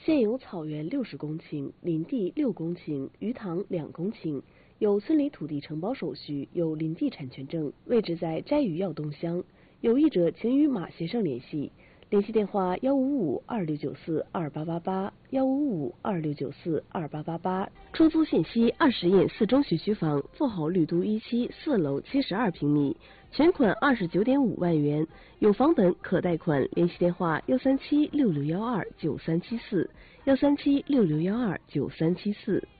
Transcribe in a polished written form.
现有草原60公顷，林地6公顷，鱼塘2公顷，有村里土地承包手续，有林地产权证，位置在斋鱼要东乡。有意者请与马先生联系，联系电话155-2694-2888，155-2694-2888。出租信息：20印4中学区房，做好绿都1期4楼72平米，全款29.5万元，有房本可贷款。联系电话：13766129374，13766129374。